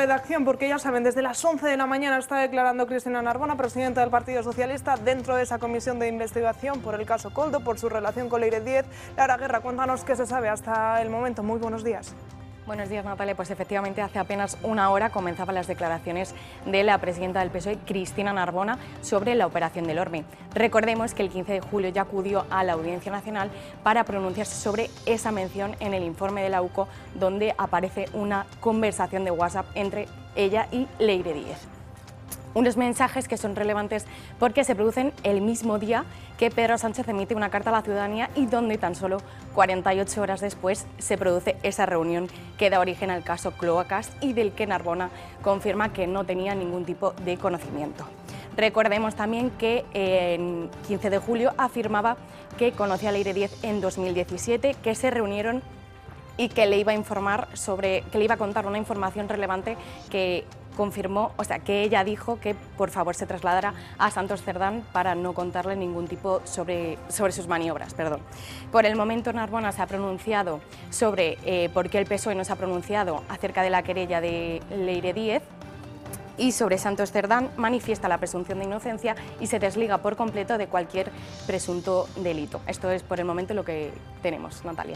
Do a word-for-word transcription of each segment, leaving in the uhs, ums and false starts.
redacción, porque ya saben, desde las once de la mañana está declarando Cristina Narbona, presidenta del Partido Socialista, dentro de esa comisión de investigación por el caso Koldo, por su relación con Leire Díez. Lara Guerra, cuéntanos qué se sabe hasta el momento. Muy buenos días. Buenos días, Natalia. Pues efectivamente hace apenas una hora comenzaban las declaraciones de la presidenta del P S O E, Cristina Narbona, sobre la operación del Orbe. Recordemos que el quince de julio ya acudió a la Audiencia Nacional para pronunciarse sobre esa mención en el informe de la U C O, donde aparece una conversación de WhatsApp entre ella y Leire Díez. Unos mensajes que son relevantes porque se producen el mismo día que Pedro Sánchez emite una carta a la ciudadanía y donde tan solo cuarenta y ocho horas después se produce esa reunión que da origen al caso Cloacas y del que Narbona confirma que no tenía ningún tipo de conocimiento. Recordemos también que en quince de julio afirmaba que conocía a Leire Díez en dos mil diecisiete, que se reunieron y que le iba a informar sobre, que le iba a contar una información relevante que confirmó, o sea, que ella dijo que por favor se trasladara a Santos Cerdán para no contarle ningún tipo sobre, sobre sus maniobras. Perdón. Por el momento Narbona se ha pronunciado sobre eh, por qué el P S O E no se ha pronunciado acerca de la querella de Leire Díez, y sobre Santos Cerdán manifiesta la presunción de inocencia y se desliga por completo de cualquier presunto delito. Esto es por el momento lo que tenemos, Natalia.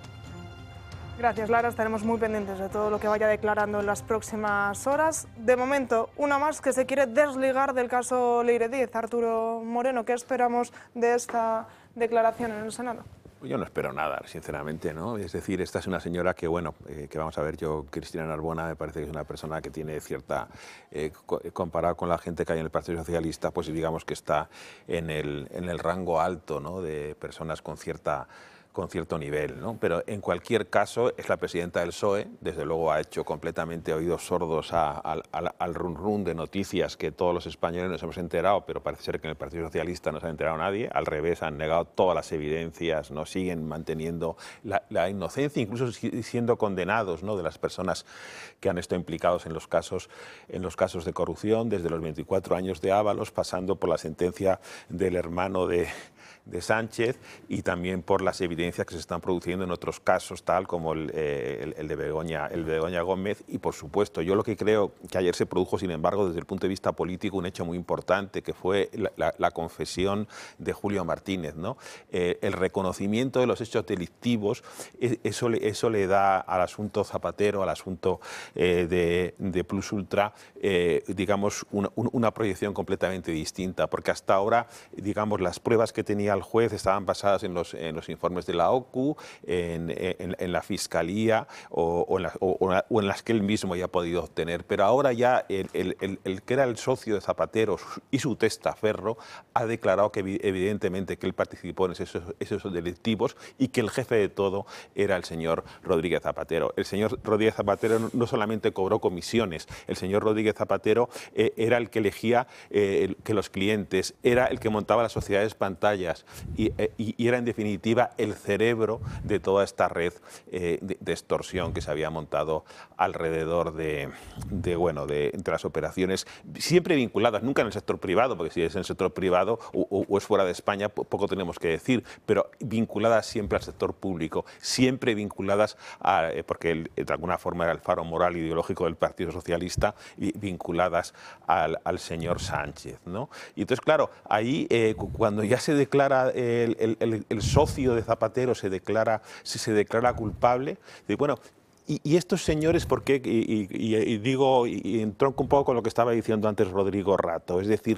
Gracias, Lara. Estaremos muy pendientes de todo lo que vaya declarando en las próximas horas. De momento, una más que se quiere desligar del caso Leire Díez. Arturo Moreno, ¿qué esperamos de esta declaración en el Senado? Yo no espero nada, sinceramente, ¿no? Es decir, esta es una señora que, bueno, eh, que vamos a ver, yo, Cristina Narbona, me parece que es una persona que tiene cierta, eh, co comparado con la gente que hay en el Partido Socialista, pues digamos que está en el, en el rango alto, ¿no?, de personas con cierta... con cierto nivel, ¿no? Pero en cualquier caso es la presidenta del P S O E, desde luego ha hecho completamente oídos sordos a, a, a, al run run de noticias que todos los españoles nos hemos enterado, pero parece ser que en el Partido Socialista no se ha enterado nadie, al revés, han negado todas las evidencias, ¿no? Siguen manteniendo la, la inocencia, incluso siendo condenados, ¿no?, de las personas que han estado implicados en los casos, en los casos de corrupción, desde los veinticuatro años de Ábalos, pasando por la sentencia del hermano de... de Sánchez y también por las evidencias que se están produciendo en otros casos, tal como el, eh, el, el, de Begoña, el de Begoña Gómez. Y por supuesto, yo lo que creo que ayer se produjo, sin embargo, desde el punto de vista político, un hecho muy importante, que fue la, la, la confesión de Julio Martínez, ¿no? Eh, el reconocimiento de los hechos delictivos, eso, eso le da al asunto Zapatero, al asunto eh, de, de Plus Ultra, eh, digamos, una, una proyección completamente distinta, porque hasta ahora, digamos, las pruebas que tenía el juez estaban basadas en los, en los informes de la O C U, en, en, en la Fiscalía o, o, en la, o, o en las que él mismo ya ha podido obtener. Pero ahora ya el, el, el, el que era el socio de Zapatero y su testaferro ha declarado que evidentemente que él participó en esos, esos delictivos y que el jefe de todo era el señor Rodríguez Zapatero. El señor Rodríguez Zapatero no solamente cobró comisiones, el señor Rodríguez Zapatero eh, era el que elegía eh, el, que los clientes, era el que montaba las sociedades pantallas, Y, y, y era en definitiva el cerebro de toda esta red eh, de, de extorsión que se había montado alrededor de, de, bueno, de, de las operaciones, siempre vinculadas, nunca en el sector privado, porque si es en el sector privado o, o, o es fuera de España, poco tenemos que decir, pero vinculadas siempre al sector público, siempre vinculadas, a, porque él, de alguna forma era el faro moral ideológico del Partido Socialista, y vinculadas al, al señor Sánchez, ¿no? Y entonces, claro, ahí eh, cuando ya se declara El, el, el socio de Zapatero se declara, si se declara culpable, y bueno, y, y estos señores, ¿por qué? Y, y, y digo, y entronco un poco con lo que estaba diciendo antes Rodrigo Rato, es decir,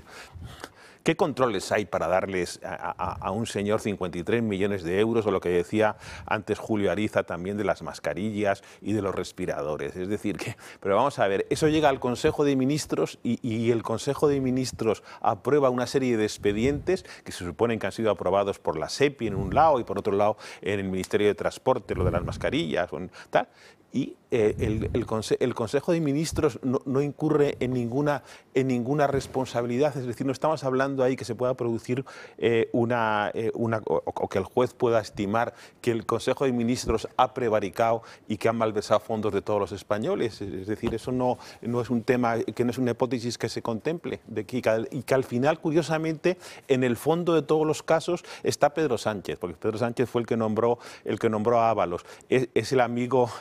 ¿qué controles hay para darles a, a, a un señor cincuenta y tres millones de euros, o lo que decía antes Julio Ariza también de las mascarillas y de los respiradores? Es decir, que, pero vamos a ver, eso llega al Consejo de Ministros y, y el Consejo de Ministros aprueba una serie de expedientes que se suponen que han sido aprobados por la SEPI en un lado y por otro lado en el Ministerio de Transporte, lo de las mascarillas, tal. Y eh, el, el, conse el Consejo de Ministros no, no incurre en ninguna, en ninguna responsabilidad, es decir, no estamos hablando ahí que se pueda producir eh, una, eh, una o, o que el juez pueda estimar que el Consejo de Ministros ha prevaricado y que ha malversado fondos de todos los españoles, es decir, eso no, no es un tema, que no es una hipótesis que se contemple, de que, y que al final, curiosamente, en el fondo de todos los casos está Pedro Sánchez, porque Pedro Sánchez fue el que nombró, el que nombró a Ábalos, es, es el amigo, el que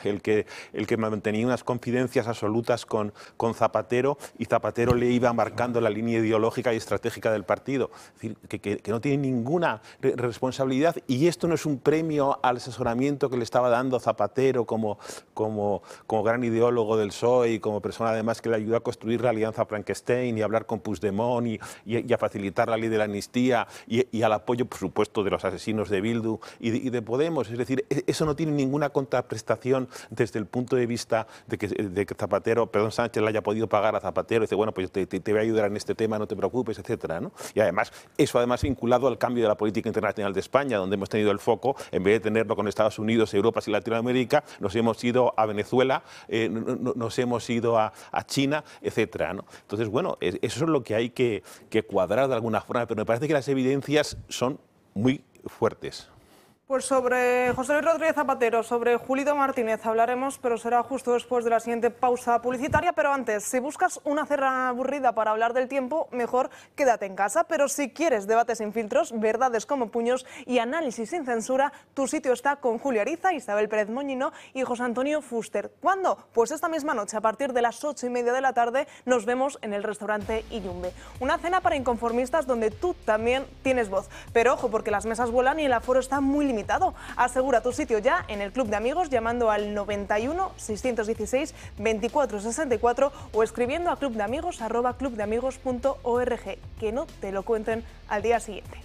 que, el que mantenía unas confidencias absolutas con, con Zapatero, y Zapatero le iba marcando la línea ideológica y estratégica del partido. Es decir, que, que, que no tiene ninguna re responsabilidad, y esto no es un premio al asesoramiento que le estaba dando Zapatero como, como, como gran ideólogo del P S O E y como persona además que le ayudó a construir la alianza Frankenstein y a hablar con Puigdemont y, y, y a facilitar la ley de la amnistía y, y al apoyo, por supuesto, de los asesinos de Bildu y de, y de Podemos. Es decir, eso no tiene ninguna contraprestación desde el punto de vista de que, de que Zapatero, perdón, Sánchez le haya podido pagar a Zapatero, dice, bueno, pues te, te, te voy a ayudar en este tema, no te preocupes, etcétera, ¿no? Y además, eso además vinculado al cambio de la política internacional de España, donde hemos tenido el foco, en vez de tenerlo con Estados Unidos, Europa y Latinoamérica, nos hemos ido a Venezuela, eh, nos hemos ido a, a China, etcétera, ¿no? Entonces, bueno, eso es lo que hay que, que cuadrar de alguna forma, pero me parece que las evidencias son muy fuertes. Pues sobre José Luis Rodríguez Zapatero, sobre Julito Martínez hablaremos, pero será justo después de la siguiente pausa publicitaria. Pero antes, si buscas una cena aburrida para hablar del tiempo, mejor quédate en casa. Pero si quieres debates sin filtros, verdades como puños y análisis sin censura, tu sitio está con Julio Ariza, Isabel Pérez Moñino y José Antonio Fuster. ¿Cuándo? Pues esta misma noche, a partir de las ocho y media de la tarde, nos vemos en el restaurante Iyumbe. Una cena para inconformistas donde tú también tienes voz. Pero ojo, porque las mesas vuelan y el aforo está muy limitado. Limitado. Asegura tu sitio ya en el Club de Amigos llamando al noventa y uno, seiscientos dieciséis, veinticuatro sesenta y cuatro o escribiendo a clubdeamigos arroba clubdeamigos punto org. Que no te lo cuenten al día siguiente.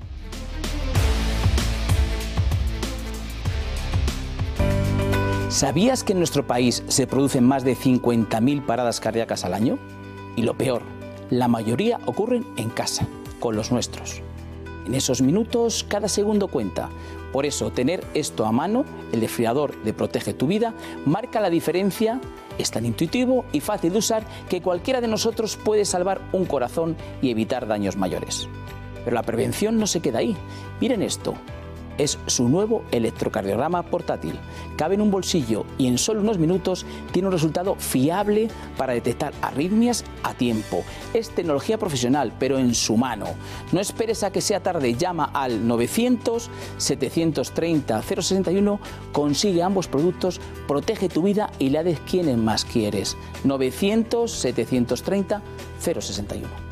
¿Sabías que en nuestro país se producen más de cincuenta mil paradas cardíacas al año? Y lo peor, la mayoría ocurren en casa, con los nuestros. En esos minutos, cada segundo cuenta. Por eso, tener esto a mano, el desfibrilador de Protege tu Vida, marca la diferencia, es tan intuitivo y fácil de usar que cualquiera de nosotros puede salvar un corazón y evitar daños mayores. Pero la prevención no se queda ahí. Miren esto. Es su nuevo electrocardiograma portátil. Cabe en un bolsillo y en solo unos minutos tiene un resultado fiable para detectar arritmias a tiempo. Es tecnología profesional, pero en su mano. No esperes a que sea tarde. Llama al novecientos, setecientos treinta, cero sesenta y uno, consigue ambos productos, protege tu vida y la de quienes más quieres. novecientos, setecientos treinta, cero sesenta y uno.